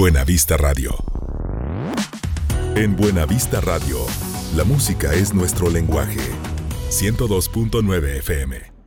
Buenavista Radio. En Buenavista Radio, la música es nuestro lenguaje. 102.9 FM.